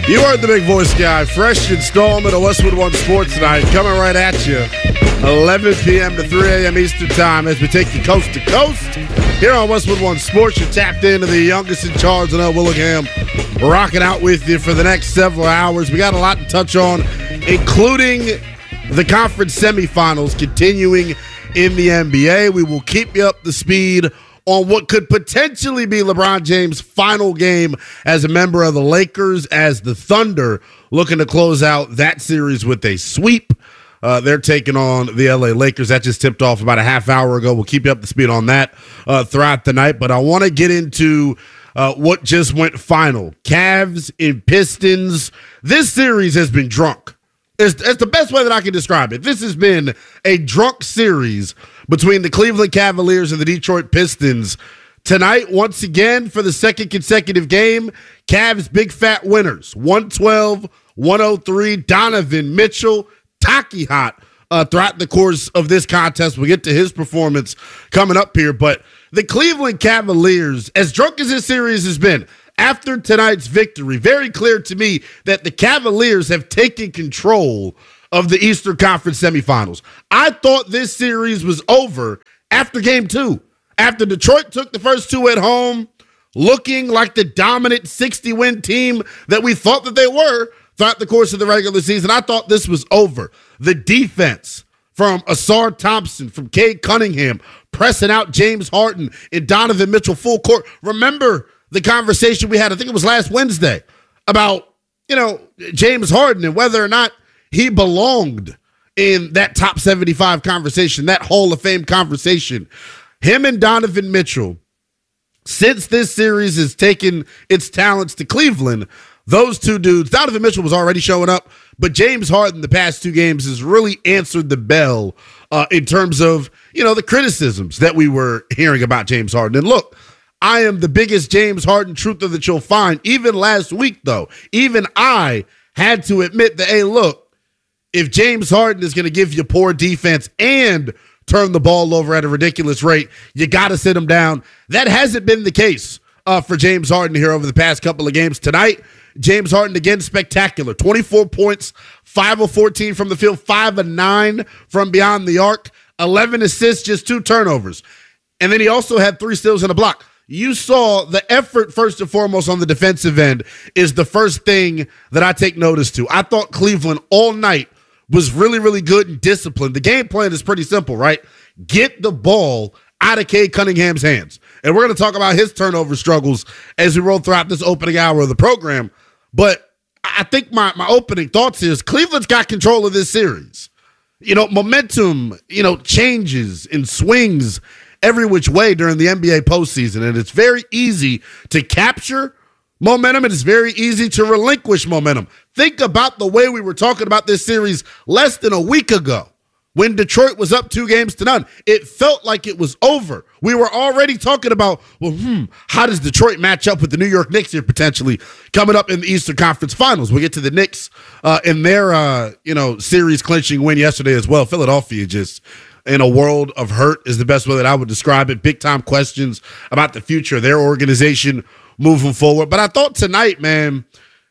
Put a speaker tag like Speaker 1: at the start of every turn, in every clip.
Speaker 1: You heard the big voice guy. Fresh installment of Westwood One Sports Night coming right at you. 11 p.m. to 3 a.m. Eastern Time as we take you coast to coast. Here on Westwood One Sports, you're tapped into the youngest in charge, L. Willingham. We're rocking out with you for the next several hours. We got a lot to touch on, including the conference semifinals continuing in the NBA. We will keep you up to speed on what could potentially be LeBron James' final game as a member of the Lakers, as the Thunder looking to close out that series with a sweep. They're taking on the LA Lakers. That just tipped off about a half hour ago. We'll keep you up to speed on that throughout the night. But I want to get into what just went final. Cavs and Pistons. This series has been drunk. It's the best way that I can describe it. This has been a drunk series between the Cleveland Cavaliers and the Detroit Pistons. Tonight, once again, for the second consecutive game, Cavs big fat winners. 112-103. Donovan Mitchell, Taki hot throughout the course of this contest. We'll get to his performance coming up here. But the Cleveland Cavaliers, as drunk as this series has been, after tonight's victory, very clear to me that the Cavaliers have taken control of the Eastern Conference semifinals. I thought this series was over after game 2. After Detroit took the first 2 at home, looking like the dominant 60-win team that we thought that they were throughout the course of the regular season, I thought this was over. The defense from Ausar Thompson, from Cade Cunningham, pressing out James Harden and Donovan Mitchell full court. Remember the conversation we had, I think it was last Wednesday, about, James Harden and whether or not he belonged in that top 75 conversation, that Hall of Fame conversation. Him and Donovan Mitchell, since this series has taken its talents to Cleveland, those two dudes, Donovan Mitchell was already showing up, but James Harden the past 2 games has really answered the bell in terms of, the criticisms that we were hearing about James Harden. And look, I am the biggest James Harden truther that you'll find. Even last week, though, even I had to admit that, hey, look, if James Harden is going to give you poor defense and turn the ball over at a ridiculous rate, you got to sit him down. That hasn't been the case for James Harden here over the past couple of games. Tonight, James Harden, again, spectacular. 24 points, 5 of 14 from the field, 5 of 9 from beyond the arc, 11 assists, just 2 turnovers. And then he also had 3 steals and a block. You saw the effort, first and foremost, on the defensive end is the first thing that I take notice to. I thought Cleveland all night was really, really good and disciplined. The game plan is pretty simple, right? Get the ball out of Cade Cunningham's hands. And we're going to talk about his turnover struggles as we roll throughout this opening hour of the program. But I think my opening thoughts is Cleveland's got control of this series. Momentum, changes and swings every which way during the NBA postseason. And it's very easy to capture momentum, and it's very easy to relinquish momentum. Think about the way we were talking about this series less than a week ago when Detroit was up 2-0. It felt like it was over. We were already talking about, how does Detroit match up with the New York Knicks here potentially coming up in the Eastern Conference Finals? We'll get to the Knicks in their, series clinching win yesterday as well. Philadelphia just in a world of hurt is the best way that I would describe it. Big time questions about the future of their organization moving forward. But I thought tonight, man,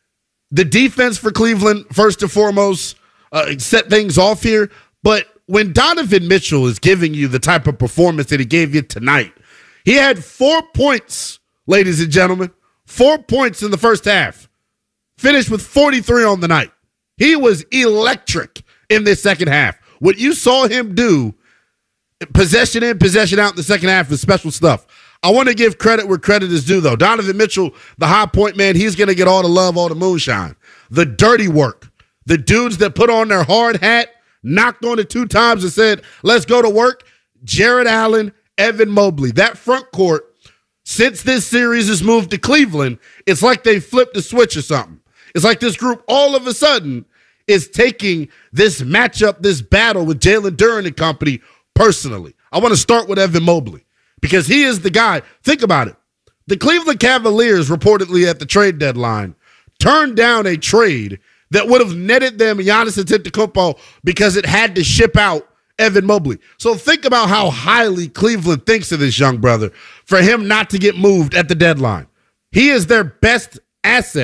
Speaker 1: the defense for Cleveland, first and foremost, set things off here. But when Donovan Mitchell is giving you the type of performance that he gave you tonight, he had 4 points, ladies and gentlemen, 4 points in the first half, finished with 43 on the night. He was electric in this second half. What you saw him do, possession in, possession out in the second half, is special stuff. I want to give credit where credit is due, though. Donovan Mitchell, the high point man, he's going to get all the love, all the moonshine. The dirty work. The dudes that put on their hard hat, knocked on it 2 times and said, let's go to work. Jarrett Allen, Evan Mobley. That front court, since this series has moved to Cleveland, it's like they flipped the switch or something. It's like this group all of a sudden is taking this matchup, this battle with Jalen Duren and company personally. I want to start with Evan Mobley because he is the guy. Think about it. The Cleveland Cavaliers reportedly at the trade deadline turned down a trade that would have netted them Giannis Antetokounmpo because it had to ship out Evan Mobley. So think about how highly Cleveland thinks of this young brother for him not to get moved at the deadline. He is their best asset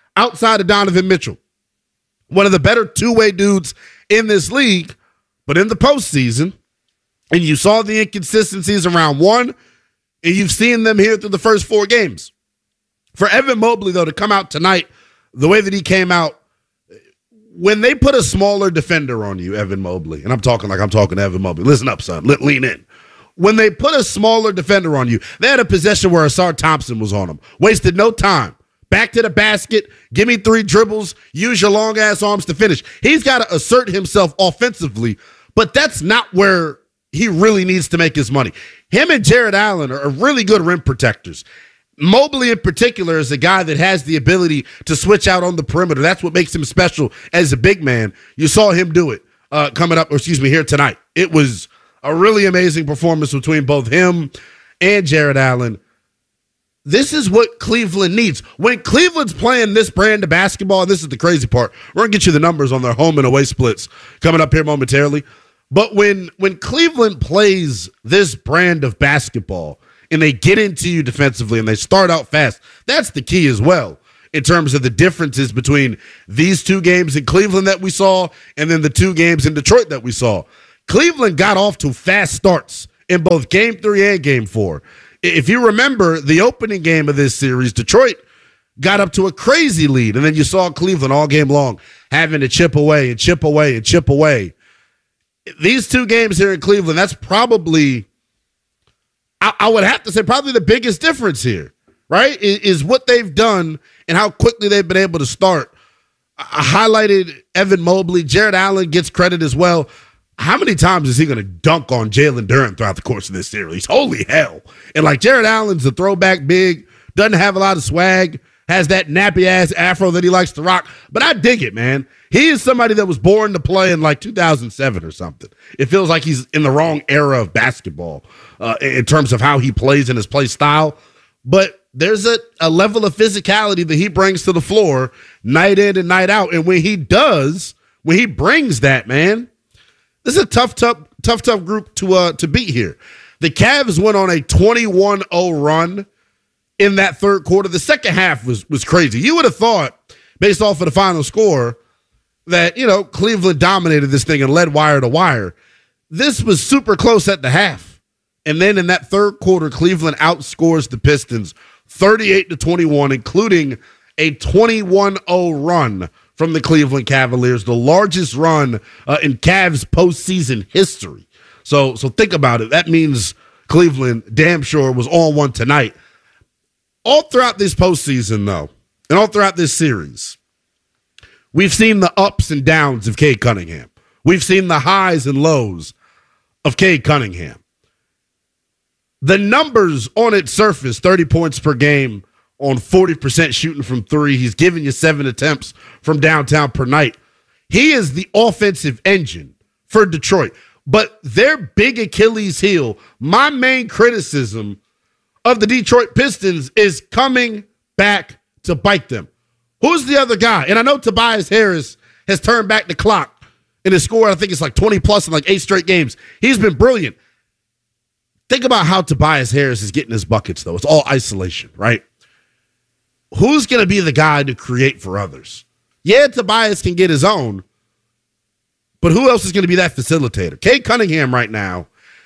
Speaker 1: outside of Donovan Mitchell. One of the better two-way dudes in this league, but in the postseason, and you saw the inconsistencies around one, and you've seen them here through the first 4 games. For Evan Mobley, though, to come out tonight the way that he came out, when they put a smaller defender on you, Evan Mobley, and I'm talking to Evan Mobley. Listen up, son. Lean in. When they put a smaller defender on you, they had a possession where Asar Thompson was on him. Wasted no time. Back to the basket, give me 3 dribbles, use your long-ass arms to finish. He's got to assert himself offensively, but that's not where he really needs to make his money. Him and Jared Allen are really good rim protectors. Mobley in particular is a guy that has the ability to switch out on the perimeter. That's what makes him special as a big man. You saw him do it here tonight. It was a really amazing performance between both him and Jared Allen. This is what Cleveland needs. When Cleveland's playing this brand of basketball, and this is the crazy part, we're going to get you the numbers on their home and away splits coming up here momentarily. But when Cleveland plays this brand of basketball and they get into you defensively and they start out fast, that's the key as well in terms of the differences between these 2 games in Cleveland that we saw and then the 2 games in Detroit that we saw. Cleveland got off to fast starts in both Game 3 and Game 4. If you remember the opening game of this series, Detroit got up to a crazy lead, and then you saw Cleveland all game long having to chip away and chip away and chip away. These 2 games here in Cleveland, that's probably, I would have to say, probably the biggest difference here, right, is what they've done and how quickly they've been able to start. I highlighted Evan Mobley. Jared Allen gets credit as well. How many times is he going to dunk on Jalen Duren throughout the course of this series? Holy hell. And like Jared Allen's a throwback big, doesn't have a lot of swag, has that nappy-ass afro that he likes to rock. But I dig it, man. He is somebody that was born to play in like 2007 or something. It feels like he's in the wrong era of basketball in terms of how he plays and his play style. But there's a level of physicality that he brings to the floor night in and night out. And when he brings that, man, this is a tough group to beat here. The Cavs went on a 21-0 run in that third quarter. The second half was crazy. You would have thought, based off of the final score, that, Cleveland dominated this thing and led wire to wire. This was super close at the half. And then in that third quarter, Cleveland outscores the Pistons 38-21, including a 21-0 run from the Cleveland Cavaliers, the largest run in Cavs postseason history. So think about it. That means Cleveland damn sure was on one tonight. All throughout this postseason, though, and all throughout this series, we've seen the ups and downs of Cade Cunningham. We've seen the highs and lows of Cade Cunningham. The numbers on its surface, 30 points per game, on 40% shooting from 3. He's giving you 7 attempts from downtown per night. He is the offensive engine for Detroit. But their big Achilles heel, my main criticism of the Detroit Pistons, is coming back to bite them. Who's the other guy? And I know Tobias Harris has turned back the clock and has scored, I think it's like 20 plus in like 8 straight games. He's been brilliant. Think about how Tobias Harris is getting his buckets, though. It's all isolation, right? Who's going to be the guy to create for others? Yeah, Tobias can get his own, but who else is going to be that facilitator? Cade Cunningham right now,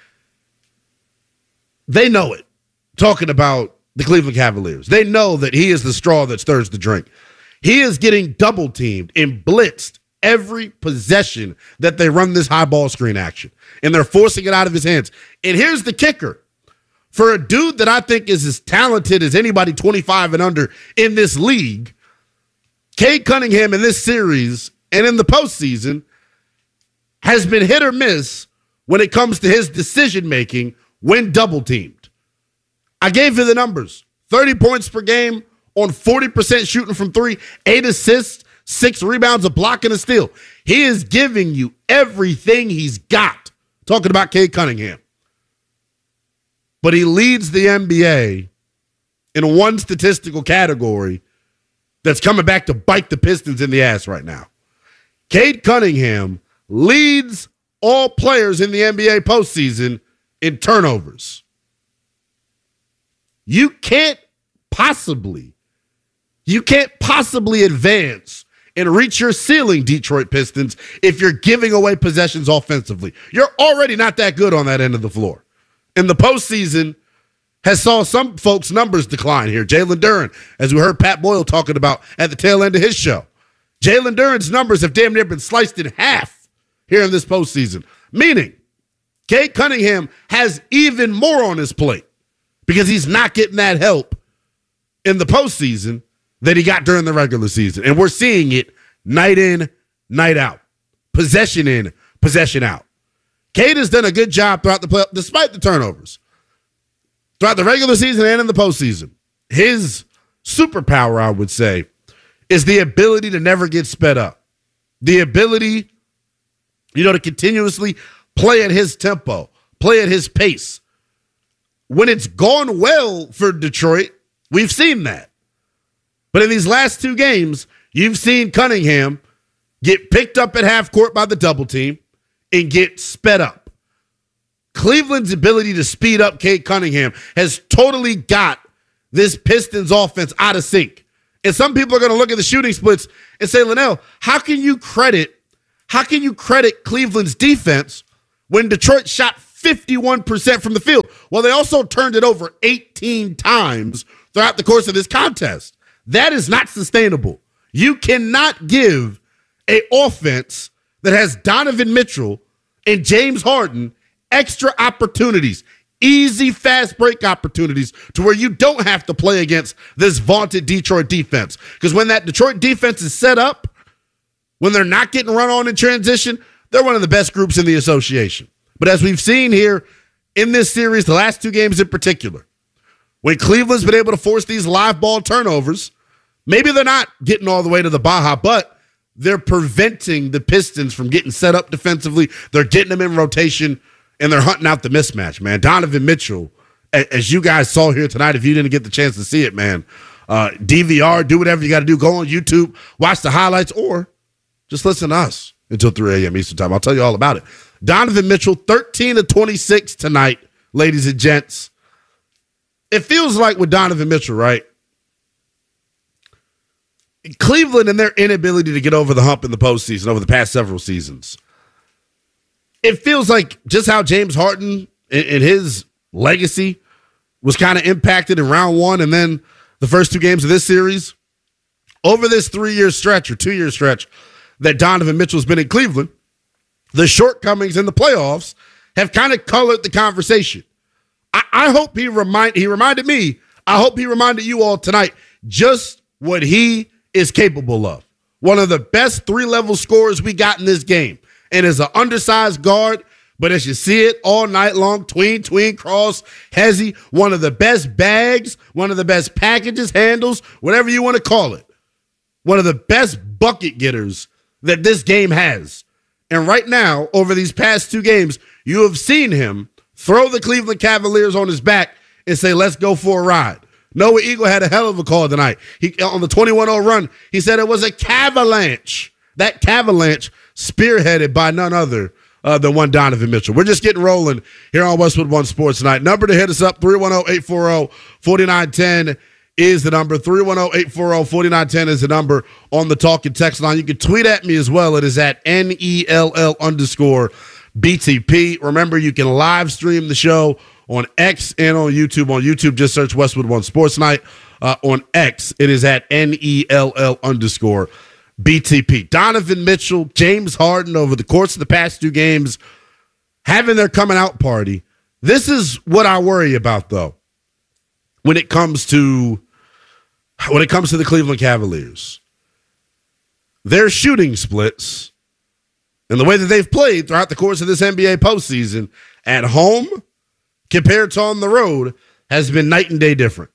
Speaker 1: they know it. Talking about the Cleveland Cavaliers. They know that he is the straw that stirs the drink. He is getting double-teamed and blitzed every possession that they run this high ball screen action, and they're forcing it out of his hands. And here's the kicker. For a dude that I think is as talented as anybody 25 and under in this league, Cade Cunningham in this series and in the postseason has been hit or miss when it comes to his decision-making when double-teamed. I gave you the numbers. 30 points per game on 40% shooting from 3, 8 assists, 6 rebounds, a block, and a steal. He is giving you everything he's got. Talking about Cade Cunningham. But he leads the NBA in one statistical category that's coming back to bite the Pistons in the ass right now. Cade Cunningham leads all players in the NBA postseason in turnovers. You can't possibly You can't possibly advance and reach your ceiling, Detroit Pistons, if you're giving away possessions offensively. You're already not that good on that end of the floor. In the postseason, has saw some folks' numbers decline here. Jalen Duren, as we heard Pat Boyle talking about at the tail end of his show. Jalen Duren's numbers have damn near been sliced in half here in this postseason, meaning Cade Cunningham has even more on his plate because he's not getting that help in the postseason that he got during the regular season. And we're seeing it night in, night out, possession in, possession out. Cade has done a good job throughout the playoffs, despite the turnovers. Throughout the regular season and in the postseason, his superpower, I would say, is the ability to never get sped up. The ability, to continuously play at his tempo, play at his pace. When it's gone well for Detroit, we've seen that. But in these last two games, you've seen Cunningham get picked up at half court by the double team and get sped up. Cleveland's ability to speed up Cade Cunningham has totally got this Pistons offense out of sync. And some people are going to look at the shooting splits and say, Linnell, how can you credit Cleveland's defense when Detroit shot 51% from the field? Well, they also turned it over 18 times throughout the course of this contest. That is not sustainable. You cannot give an offense that has Donovan Mitchell and James Harden extra opportunities, easy, fast break opportunities to where you don't have to play against this vaunted Detroit defense. Because when that Detroit defense is set up, when they're not getting run on in transition, they're one of the best groups in the association. But as we've seen here in this series, the last two games in particular, when Cleveland's been able to force these live ball turnovers, maybe they're not getting all the way to the Baja, but they're preventing the Pistons from getting set up defensively. They're getting them in rotation, and they're hunting out the mismatch, man. Donovan Mitchell, as you guys saw here tonight, if you didn't get the chance to see it, man, DVR, do whatever you got to do. Go on YouTube, watch the highlights, or just listen to us until 3 a.m. Eastern time. I'll tell you all about it. Donovan Mitchell, 13 of 26 tonight, ladies and gents. It feels like with Donovan Mitchell, right? Cleveland and their inability to get over the hump in the postseason over the past several seasons. It feels like just how James Harden and his legacy was kind of impacted in round one and then the first two games of this series. Over this 3-year stretch or 2-year stretch that Donovan Mitchell's been in Cleveland, the shortcomings in the playoffs have kind of colored the conversation. I hope he reminded me, I hope he reminded you all tonight just what he is capable of. One of the best 3-level scorers we got in this game. And is an undersized guard, but as you see it all night long, tween, cross, hezzy, one of the best bags, one of the best packages, handles, whatever you want to call it. One of the best bucket getters that this game has. And right now, over these past two games, you have seen him throw the Cleveland Cavaliers on his back and say, let's go for a ride. Noah Eagle had a hell of a call tonight. On the 21-0 run, he said it was a cavalanche. That cavalanche spearheaded by none other than one Donovan Mitchell. We're just getting rolling here on Westwood One Sports tonight. Number to hit us up, 310-840-4910 is the number. 310-840-4910 is the number on the talk and text line. You can tweet at me as well. It is at NELL_BTP. Remember, you can live stream the show on X and on YouTube. On YouTube, just search Westwood One Sports Night. On X, it is at NELL_BTP. Donovan Mitchell, James Harden over the course of the past two games having their coming out party. This is what I worry about, though, when it comes to the Cleveland Cavaliers. Their shooting splits and the way that they've played throughout the course of this NBA postseason at home compared to on the road has been night and day different.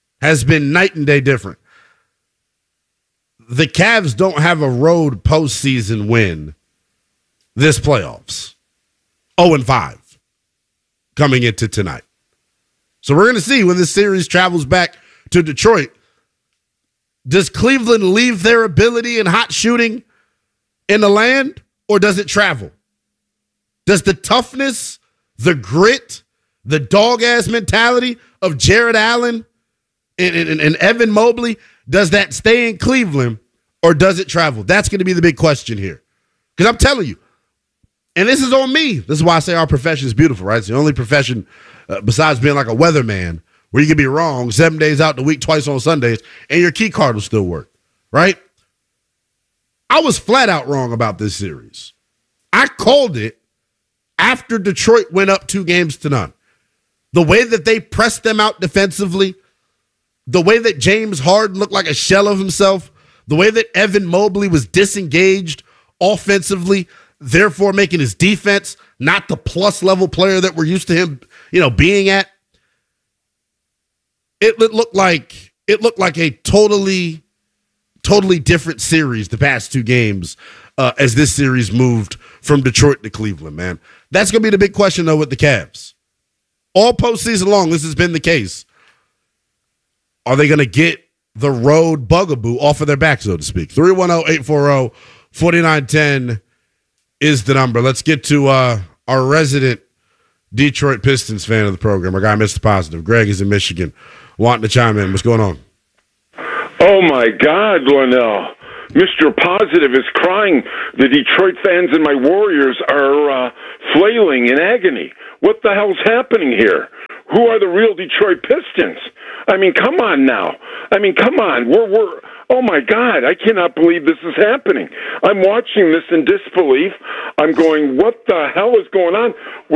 Speaker 1: The Cavs don't have a road postseason win this playoffs. 0-5 coming into tonight. So we're going to see when this series travels back to Detroit. Does Cleveland leave their ability and hot shooting in the land, or does it travel? Does the toughness, the grit, the dog-ass mentality of Jared Allen and Evan Mobley, does that stay in Cleveland or does it travel? That's going to be the big question here. Because I'm telling you, and this is on me. This is why I say our profession is beautiful, right? It's the only profession besides being like a weatherman where you can be wrong 7 days out the week, twice on Sundays, and your key card will still work, right? I was flat out wrong about this series. I called it after Detroit went up 2-0. The way that they pressed them out defensively, the way that James Harden looked like a shell of himself, the way that Evan Mobley was disengaged offensively, therefore making his defense not the plus level player that we're used to him, being at. It looked like a totally different series the past 2 games as this series moved from Detroit to Cleveland, man. That's going to be the big question, though, with the Cavs. All postseason long, this has been the case. Are they going to get the road bugaboo off of their back, so to speak? 310-840-4910 is the number. Let's get to our resident Detroit Pistons fan of the program, our guy, Mr. Positive. Greg is in Michigan, wanting to chime in. What's going on?
Speaker 2: Oh, my God, Lionel. Mr. Positive is crying. The Detroit fans and my Warriors are flailing in agony. What the hell's happening here? Who are the real Detroit Pistons? I mean, come on now. I mean, come on. We're oh, my God, I cannot believe this is happening. I'm watching this in disbelief. I'm going, what the hell is going on?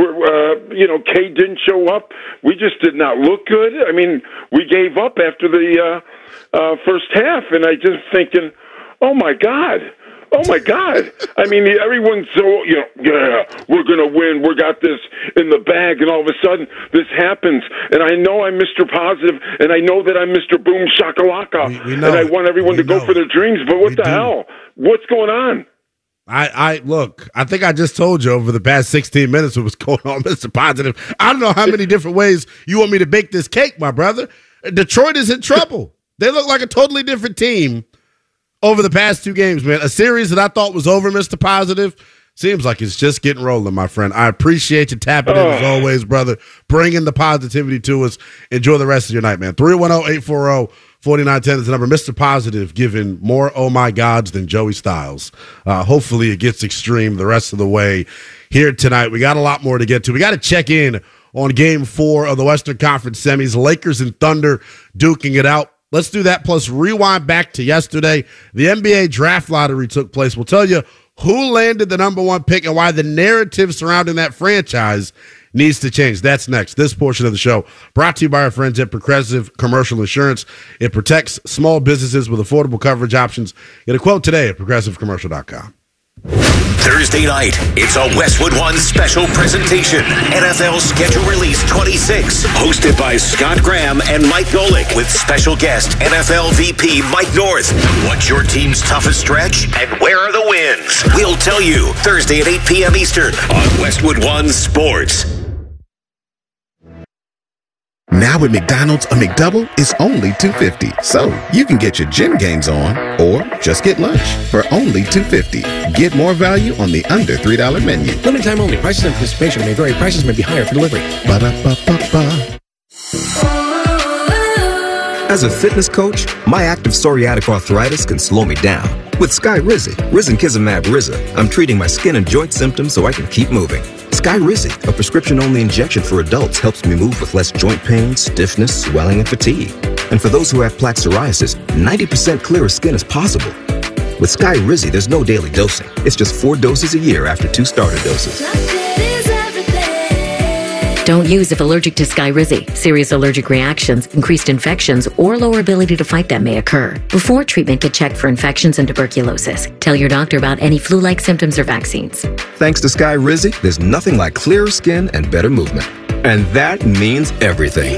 Speaker 2: Kay didn't show up. We just did not look good. I mean, we gave up after the first half, and I just thinking, oh, my God. Oh, my God. I mean, everyone's so, yeah, we're going to win. We got this in the bag, and all of a sudden this happens. And I know I'm Mr. Positive, and I know that I'm Mr. Boom Shakalaka, and I want everyone to go for their dreams, but what the hell? What's going on?
Speaker 1: Look, I think I just told you over the past 16 minutes what was going on, Mr. Positive. I don't know how many different ways you want me to bake this cake, my brother. Detroit is in trouble. They look like a totally different team over the past 2 games, man. A series that I thought was over, Mr. Positive, seems like it's just getting rolling, my friend. I appreciate you tapping in as always, brother, bringing the positivity to us. Enjoy the rest of your night, man. 310-840-4910 is the number. Mr. Positive giving more oh my gods than Joey Styles. Hopefully it gets extreme the rest of the way here tonight. We got a lot more to get to. We got to check in on Game 4 of the Western Conference semis. Lakers and Thunder duking it out. Let's do that, plus rewind back to yesterday. The NBA draft lottery took place. We'll tell you who landed the number 1 pick and why the narrative surrounding that franchise needs to change. That's next. This portion of the show brought to you by our friends at Progressive Commercial Insurance. It protects small businesses with affordable coverage options. Get a quote today at progressivecommercial.com.
Speaker 3: Thursday night, it's a Westwood One special presentation. NFL Schedule Release 26, hosted by Scott Graham and Mike Golick, with special guest NFL VP Mike North. What's your team's toughest stretch, and where are the wins? We'll tell you Thursday at 8 p.m. Eastern on Westwood One Sports.
Speaker 4: Now at McDonald's, a McDouble is only $2.50. So you can get your gym gains on or just get lunch for only $2.50. Get more value on the under $3 menu.
Speaker 5: Limited time only. Prices and participation may vary. Prices may be higher for delivery.
Speaker 4: Ba-da-ba-ba-ba.
Speaker 6: As a fitness coach, my active psoriatic arthritis can slow me down. With Skyrizi, Risankizumab Riza, I'm treating my skin and joint symptoms so I can keep moving. Skyrizi, a prescription-only injection for adults, helps me move with less joint pain, stiffness, swelling, and fatigue. And for those who have plaque psoriasis, 90% clearer skin is possible. With Skyrizi, there's no daily dosing. It's just 4 doses a year after 2 starter doses.
Speaker 7: Don't use if allergic to Skyrizi. Serious allergic reactions, increased infections, or lower ability to fight them may occur. Before treatment, get checked for infections and tuberculosis. Tell your doctor about any flu-like symptoms or vaccines.
Speaker 6: Thanks to Skyrizi, there's nothing like clearer skin and better movement. And that means everything.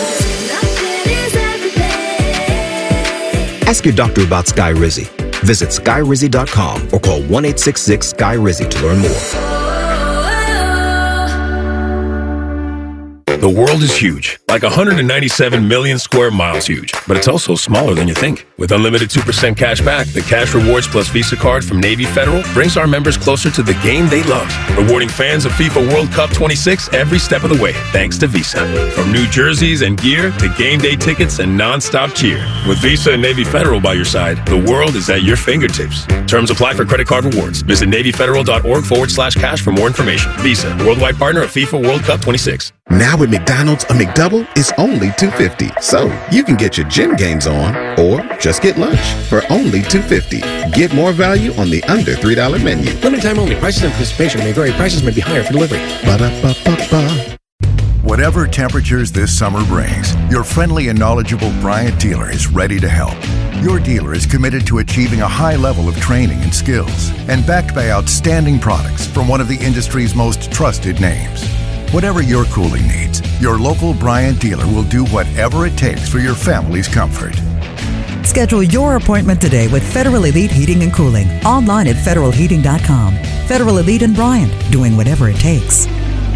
Speaker 6: Ask your doctor about Skyrizi. Visit Skyrizi.com or call 1-866-SKY-RIZI to learn more.
Speaker 3: The world is huge,
Speaker 8: Like 197 million square miles huge, but it's also smaller than you think. With unlimited 2% cash back, the Cash Rewards Plus Visa card from Navy Federal brings our members closer to the game they love, rewarding fans of FIFA World Cup 26 every step of the way, thanks to Visa. From new jerseys and gear to game day tickets and non-stop cheer. With Visa and Navy Federal by your side, the world is at your fingertips. Terms apply for credit card rewards. Visit NavyFederal.org/cash for more information. Visa, worldwide partner of FIFA World Cup 26.
Speaker 4: Now at McDonald's, a McDouble is only $2.50. So you can get your gym gains on or just get lunch for only $2.50. Get more value on the under $3 menu.
Speaker 5: Limited time only. Prices and participation may vary. Prices may be higher for delivery.
Speaker 4: Ba-da-ba-ba-ba.
Speaker 9: Whatever temperatures this summer brings, your friendly and knowledgeable Bryant dealer is ready to help. Your dealer is committed to achieving a high level of training and skills and backed by outstanding products from one of the industry's most trusted names. Whatever your cooling needs, your local Bryant dealer will do whatever it takes for your family's comfort.
Speaker 10: Schedule your appointment today with Federal Elite Heating and Cooling. Online at federalheating.com. Federal Elite and Bryant, doing whatever it takes.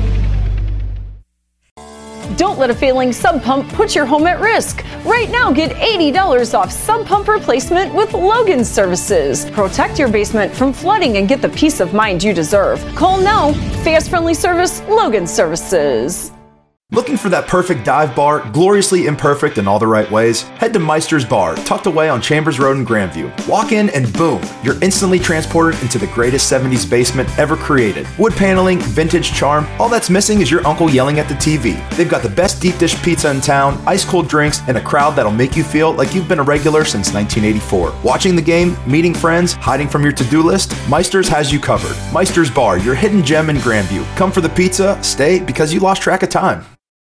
Speaker 11: Don't let a failing sump pump put your home at risk. Right now, get $80 off sump pump replacement with Logan Services. Protect your basement from flooding and get the peace of mind you deserve. Call now. Fast, friendly service, Logan Services.
Speaker 12: Looking for that perfect dive bar, gloriously imperfect in all the right ways? Head to Meister's Bar, tucked away on Chambers Road in Grandview. Walk in and boom, you're instantly transported into the greatest 70s basement ever created. Wood paneling, vintage charm, all that's missing is your uncle yelling at the TV. They've got the best deep dish pizza in town, ice cold drinks, and a crowd that'll make you feel like you've been a regular since 1984. Watching the game, meeting friends, hiding from your to-do list, Meister's has you covered. Meister's Bar, your hidden gem in Grandview. Come for the pizza, stay because you lost track of time.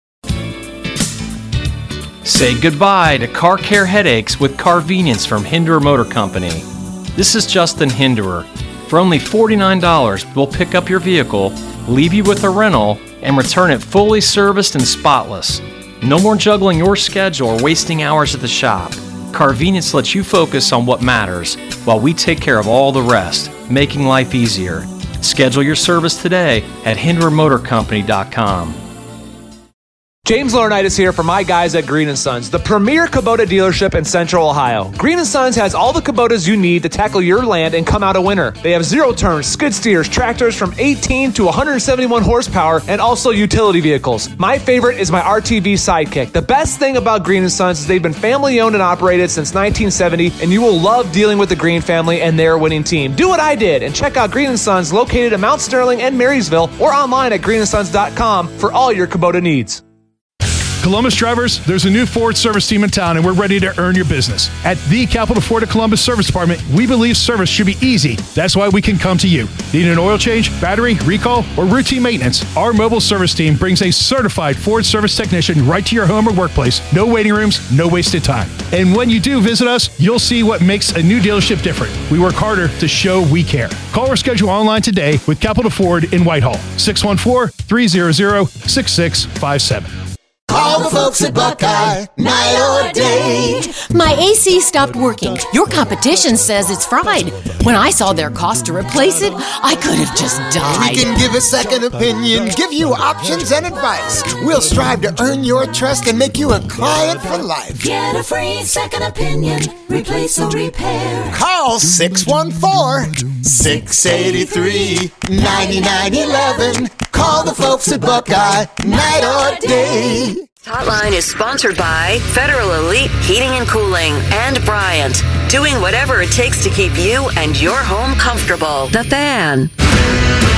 Speaker 13: Say goodbye to car care headaches with Carvenience from Hinderer Motor Company. This is Justin Hinderer. For only $49, we'll pick up your vehicle, leave you with a rental, and return it fully serviced and spotless. No more juggling your schedule or wasting hours at the shop. Carvenience lets you focus on what matters while we take care of all the rest, making life easier. Schedule your service today at HindererMotorCompany.com.
Speaker 14: James Laurinaitis here for my guys at Green & Sons, the premier Kubota dealership in Central Ohio. Green & Sons has all the Kubotas you need to tackle your land and come out a winner. They have zero-turn skid steers, tractors from 18 to 171 horsepower, and also utility vehicles. My favorite is my RTV Sidekick. The best thing about Green & Sons is they've been family-owned and operated since 1970, and you will love dealing with the Green family and their winning team. Do what I did and check out Green & Sons located in Mount Sterling and Marysville or online at greenandsons.com for all your Kubota needs.
Speaker 15: Columbus drivers, there's a new Ford service team in town, and we're ready to earn your business. At the Capital Ford of Columbus Service Department, we believe service should be easy. That's why we can come to you. Need an oil change, battery, recall, or routine maintenance? Our mobile service team brings a certified Ford service technician right to your home or workplace. No waiting rooms, no wasted time. And when you do visit us, you'll see what makes a new dealership different. We work harder to show we care. Call or schedule online today with Capital Ford in Whitehall, 614-300-6657.
Speaker 16: Call the folks at Buckeye, night or day.
Speaker 17: My AC stopped working. Your competition says it's fried. When I saw their cost to replace it, I could have just died.
Speaker 16: We can give a second opinion, give you options and advice. We'll strive to earn your trust and make you a client for life.
Speaker 18: Get a free second opinion, replace or repair.
Speaker 16: Call 614-683-9911. Call the folks at Buckeye, night or day.
Speaker 19: Hotline is sponsored by Federal Elite Heating and Cooling and Bryant, doing whatever it takes to keep you and your home comfortable. The Fan.